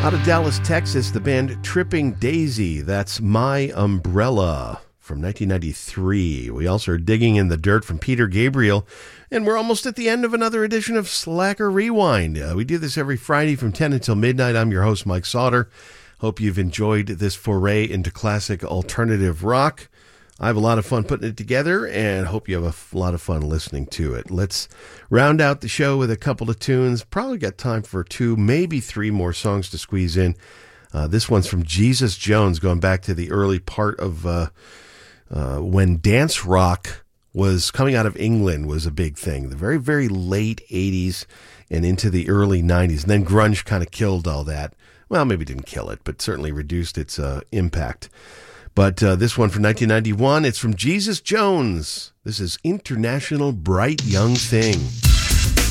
Out of Dallas, Texas, the band Tripping Daisy. That's My Umbrella from 1993. We also are digging in the dirt from Peter Gabriel. And we're almost at the end of another edition of Slacker Rewind. We do this every Friday from 10 until midnight. I'm your host, Mike Sauter. Hope you've enjoyed this foray into classic alternative rock. I have a lot of fun putting it together and hope you have a lot of fun listening to it. Let's round out the show with a couple of tunes. Probably got time for 2, maybe 3 more songs to squeeze in. This one's from Jesus Jones, going back to the early part of when dance rock was coming out of England was a big thing. The very, very late 80s and into the early 90s. And then grunge kind of killed all that. Well, maybe didn't kill it, but certainly reduced its impact. But this one from 1991, it's from Jesus Jones. This is International Bright Young Thing.